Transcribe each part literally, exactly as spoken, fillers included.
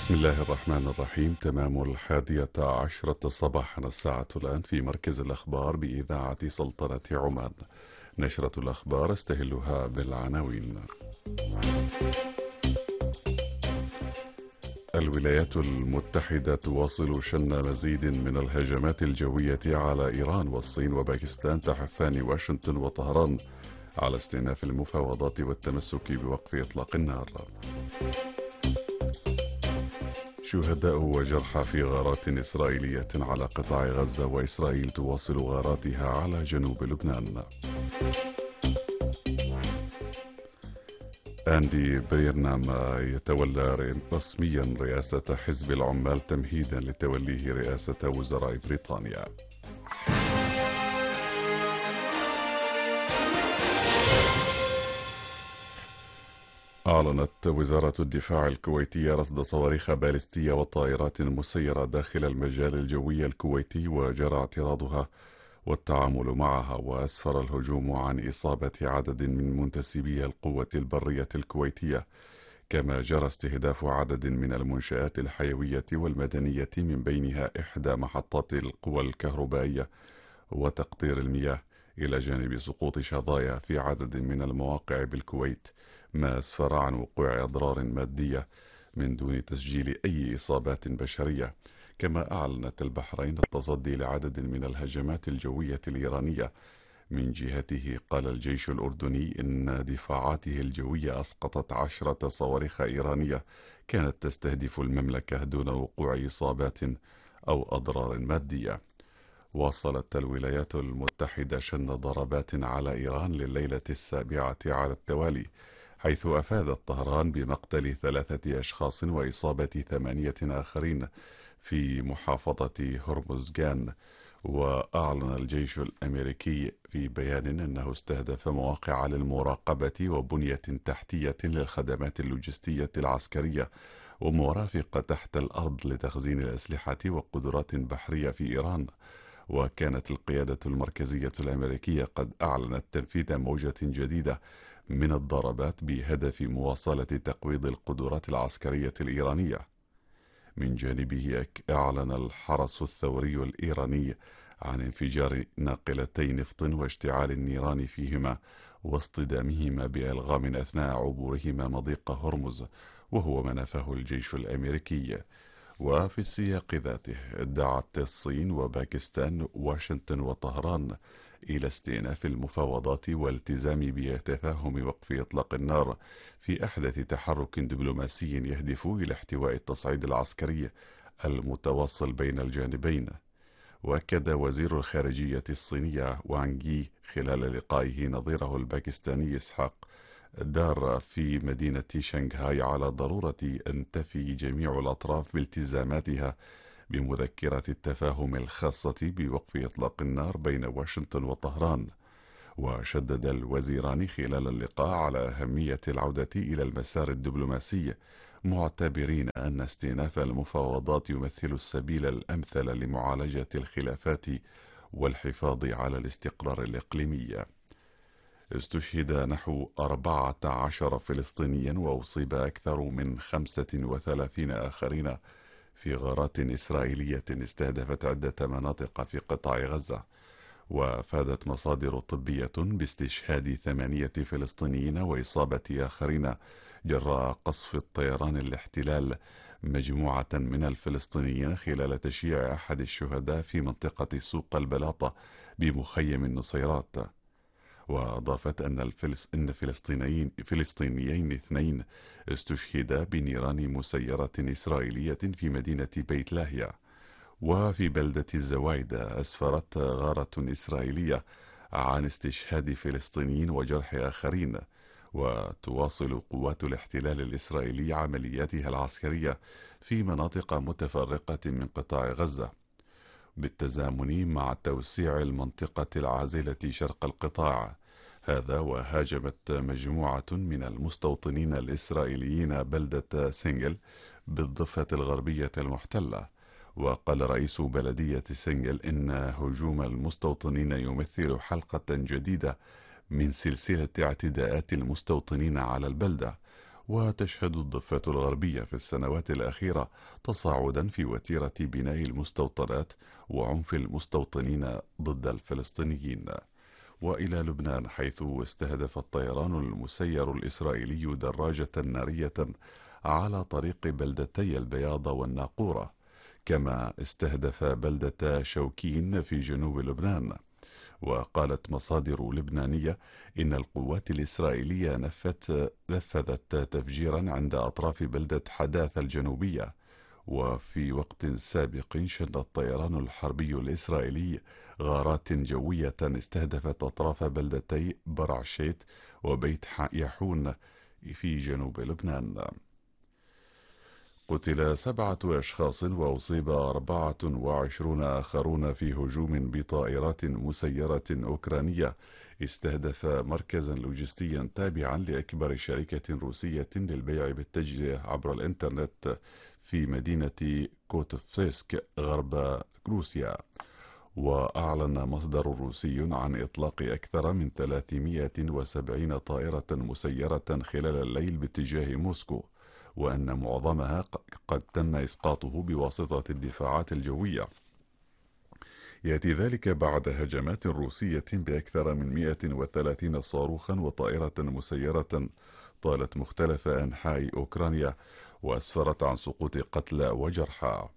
بسم الله الرحمن الرحيم. تمام الحادية عشرة صباحا الساعة الآن في مركز الأخبار بإذاعة سلطنة عمان. نشرة الأخبار استهلها بالعناوين. الولايات المتحدة تواصل شن مزيد من الهجمات الجوية على إيران، والصين وباكستان تحثان واشنطن وطهران على استئناف المفاوضات والتمسك بوقف إطلاق النار. شهداء وجرحى في غارات إسرائيلية على قطاع غزة، وإسرائيل تواصل غاراتها على جنوب لبنان. أندي بيرنام يتولى رسميا رئاسة حزب العمال تمهيدا لتوليه رئاسة وزراء بريطانيا. أعلنت وزارة الدفاع الكويتية رصد صواريخ باليستية وطائرات مسيرة داخل المجال الجوي الكويتي، وجرى اعتراضها والتعامل معها، وأسفر الهجوم عن إصابة عدد من منتسبي القوة البرية الكويتية، كما جرى استهداف عدد من المنشآت الحيوية والمدنية، من بينها إحدى محطات القوى الكهربائية وتقطير المياه، إلى جانب سقوط شظايا في عدد من المواقع بالكويت، ما أسفر عن وقوع أضرار مادية من دون تسجيل أي إصابات بشرية. كما أعلنت البحرين التصدي لعدد من الهجمات الجوية الإيرانية. من جهته قال الجيش الأردني إن دفاعاته الجوية أسقطت عشرة صواريخ إيرانية كانت تستهدف المملكة دون وقوع إصابات أو أضرار مادية. واصلت الولايات المتحدة شن ضربات على إيران لليلة السابعة على التوالي، حيث أفادت طهران بمقتل ثلاثة أشخاص وإصابة ثمانية آخرين في محافظة هرمزغان. وأعلن الجيش الأمريكي في بيان أنه استهدف مواقع للمراقبة وبنية تحتية للخدمات اللوجستية العسكرية ومرافقة تحت الأرض لتخزين الأسلحة وقدرات بحرية في إيران. وكانت القيادة المركزية الأمريكية قد أعلنت تنفيذ موجة جديدة من الضربات بهدف مواصلة تقويض القدرات العسكرية الإيرانية. من جانبه أعلن الحرس الثوري الإيراني عن انفجار ناقلتي نفط واشتعال النيران فيهما واصطدامهما بألغام أثناء عبورهما مضيق هرمز، وهو ما نفاه الجيش الأمريكي. وفي السياق ذاته دعت الصين وباكستان واشنطن وطهران إلى استئناف المفاوضات والالتزام بتفاهم وقف إطلاق النار في أحدث تحرك دبلوماسي يهدف إلى احتواء التصعيد العسكري المتواصل بين الجانبين. وأكد وزير الخارجية الصينية وانغ يي خلال لقائه نظيره الباكستاني إسحاق دار في مدينة شنغهاي على ضرورة أن تفي جميع الأطراف بالتزاماتها بمذكرة التفاهم الخاصة بوقف إطلاق النار بين واشنطن وطهران. وشدد الوزيران خلال اللقاء على أهمية العودة إلى المسار الدبلوماسي، معتبرين أن استئناف المفاوضات يمثل السبيل الأمثل لمعالجة الخلافات والحفاظ على الاستقرار الإقليمي. استشهد نحو أربعة عشر فلسطينيا وأصيب أكثر من خمسة وثلاثين آخرين في غارات إسرائيلية استهدفت عدة مناطق في قطاع غزة. وافادت مصادر طبية باستشهاد ثمانية فلسطينيين وإصابة آخرين جراء قصف الطيران الاحتلال مجموعة من الفلسطينيين خلال تشييع أحد الشهداء في منطقة سوق البلاطة بمخيم النصيرات. وأضافت أن الفلس إن فلسطينيين فلسطينيين اثنين استشهدا بنيران مسيرة إسرائيلية في مدينة بيت لاهيا. وفي بلدة الزوايدة أسفرت غارة إسرائيلية عن استشهاد فلسطينيين وجرح آخرين. وتواصل قوات الاحتلال الإسرائيلي عملياتها العسكرية في مناطق متفرقة من قطاع غزة، بالتزامن مع توسيع المنطقة العازلة شرق القطاع. هذا وهاجمت مجموعة من المستوطنين الإسرائيليين بلدة سنجل بالضفة الغربية المحتلة. وقال رئيس بلدية سنجل إن هجوم المستوطنين يمثل حلقة جديدة من سلسلة اعتداءات المستوطنين على البلدة. وتشهد الضفة الغربية في السنوات الأخيرة تصاعدا في وتيرة بناء المستوطنات وعنف المستوطنين ضد الفلسطينيين. وإلى لبنان، حيث استهدف الطيران المسير الإسرائيلي دراجة نارية على طريق بلدتي البياض والناقورة، كما استهدف بلدة شوكين في جنوب لبنان. وقالت مصادر لبنانية إن القوات الإسرائيلية نفت نفذت تفجيرا عند أطراف بلدة حداث الجنوبية. وفي وقت سابق شن الطيران الحربي الإسرائيلي غارات جوية استهدفت أطراف بلدتي برعشيت وبيت يحون في جنوب لبنان. قتل سبعة أشخاص وأصيب أربعة وعشرون آخرون في هجوم بطائرات مسيرة أوكرانية استهدف مركزا لوجستيا تابعا لأكبر شركة روسية للبيع بالتجزئة عبر الإنترنت في مدينة كوتوفسك غرب روسيا. وأعلن مصدر روسي عن إطلاق أكثر من ثلاثمائة وسبعين طائرة مسيرة خلال الليل باتجاه موسكو، وأن معظمها قد تم إسقاطه بواسطة الدفاعات الجوية. يأتي ذلك بعد هجمات روسية بأكثر من مئة وثلاثين صاروخا وطائرة مسيرة طالت مختلف أنحاء أوكرانيا، وأسفرت عن سقوط قتلى وجرحى.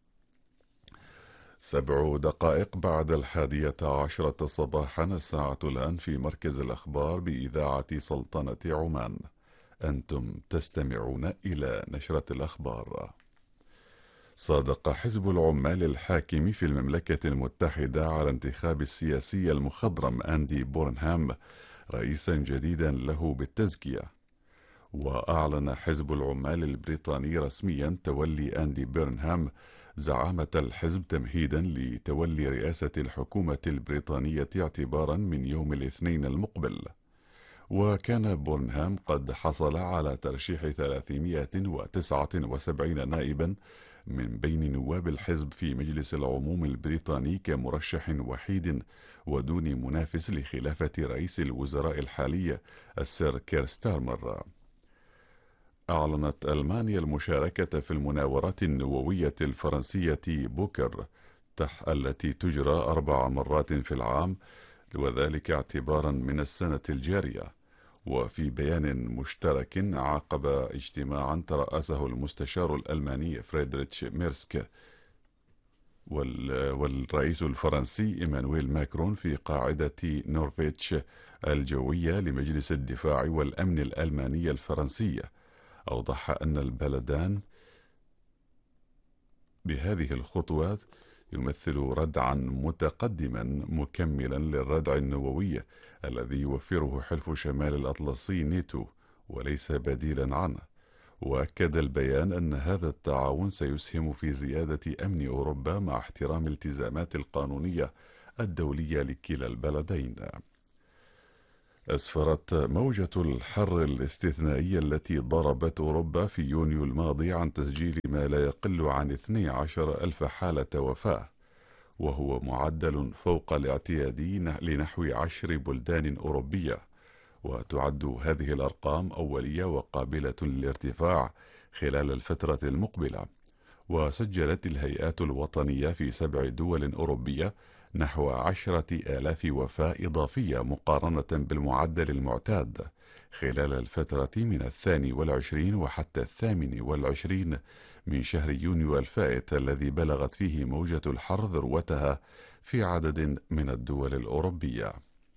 سبع دقائق بعد الحادية عشرة صباحا، الساعة الآن في مركز الأخبار بإذاعة سلطنة عمان. أنتم تستمعون إلى نشرة الأخبار. صادق حزب العمال الحاكم في المملكة المتحدة على انتخاب السياسي المخضرم أندي بورنهام رئيسا جديدا له بالتزكية. وأعلن حزب العمال البريطاني رسميا تولي أندي بورنهام زعامة الحزب تمهيدا لتولي رئاسة الحكومة البريطانية اعتبارا من يوم الاثنين المقبل. وكان بورنهام قد حصل على ترشيح ثلاثمائة وتسعة وسبعين نائبا من بين نواب الحزب في مجلس العموم البريطاني كمرشح وحيد ودون منافس لخلافة رئيس الوزراء الحالي السير كير ستارمر. أعلنت ألمانيا المشاركة في المناورات النووية الفرنسية بوكر التي تجرى أربع مرات في العام، وذلك اعتبارا من السنة الجارية. وفي بيان مشترك عقب اجتماعا ترأسه المستشار الألماني فريدريتش ميرسك والرئيس الفرنسي إيمانويل ماكرون في قاعدة نورفيتش الجوية لمجلس الدفاع والأمن الألماني الفرنسي، أوضح أن البلدان بهذه الخطوات يمثل ردعا متقدما مكملا للردع النووي الذي يوفره حلف شمال الأطلسي نيتو وليس بديلا عنه. وأكد البيان أن هذا التعاون سيسهم في زيادة أمن أوروبا مع احترام الالتزامات القانونية الدولية لكلا البلدين. أسفرت موجة الحر الاستثنائية التي ضربت أوروبا في يونيو الماضي عن تسجيل ما لا يقل عن اثنتي عشرة ألف حالة وفاة، وهو معدل فوق الاعتيادي لنحو عشر بلدان أوروبية. وتعد هذه الأرقام أولية وقابلة للارتفاع خلال الفترة المقبلة. وسجلت الهيئات الوطنية في سبع دول أوروبية نحو عشرة آلاف وفاة إضافية مقارنة بالمعدل المعتاد خلال الفترة من الثاني والعشرين وحتى الثامن والعشرين من شهر يونيو الفائت، الذي بلغت فيه موجة الحر ذروتها في عدد من الدول الأوروبية.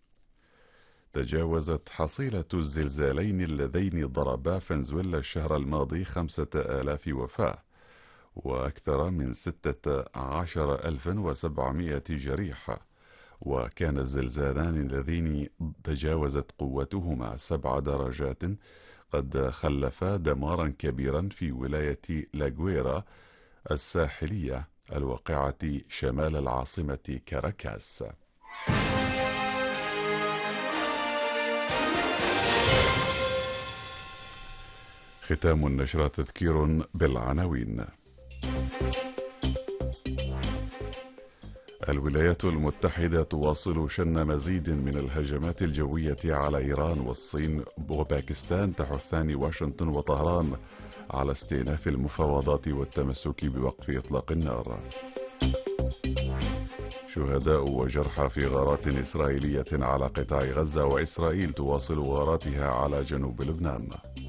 تجاوزت حصيلة الزلزالين اللذين ضربا فنزويلا الشهر الماضي خمسة آلاف وفاة وأكثر من ستة عشر ألفا وسبعمائة جريح. وكان الزلزالان اللذين تجاوزت قوتهما سبع درجات قد خلفا دمارا كبيرا في ولاية لاغويرا الساحلية الواقعة شمال العاصمة كاراكاس. ختام النشرة تذكير بالعناوين. الولايات المتحدة تواصل شن مزيد من الهجمات الجوية على إيران، والصين وباكستان تحثان واشنطن وطهران على استئناف المفاوضات والتمسك بوقف إطلاق النار. شهداء وجرحى في غارات إسرائيلية على قطاع غزة، وإسرائيل تواصل غاراتها على جنوب لبنان.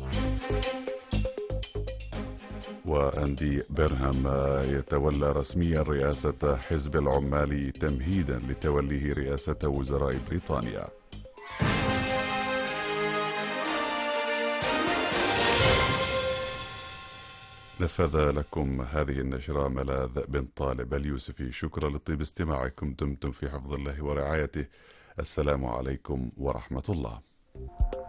وأندي بيرهام يتولى رسميا رئاسة حزب العمال تمهيدا لتوليه رئاسة وزراء بريطانيا. نفذ لكم هذه النشرة ملاذ بن طالب اليوسفي. شكرا لطيب استماعكم، دمتم في حفظ الله ورعايته. السلام عليكم ورحمة الله.